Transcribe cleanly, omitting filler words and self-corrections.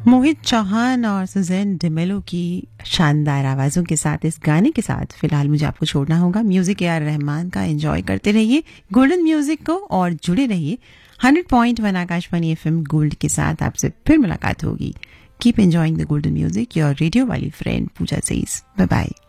मोहित चौहान और सुजैन डिमेलो की शानदार आवाज़ों के साथ इस गाने के साथ फिलहाल मुझे आपको छोड़ना होगा। म्यूजिक ए आर रहमान का एंजॉय करते रहिए गोल्डन म्यूजिक को और जुड़े रहिए 100.1 आकाशवाणी एफएम गोल्ड के साथ। आपसे फिर मुलाकात होगी। Keep enjoying the golden music, your radio वाली फ्रेंड पूजा सेज। Bye bye.